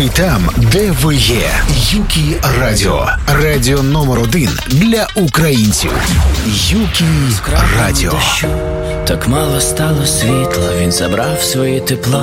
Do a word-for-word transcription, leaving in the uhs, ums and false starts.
Ми там, де ви є. Юкі Радіо. Радіо номер один для українців. Юкі Радіо. Так мало стало світла, він забрав своє тепло.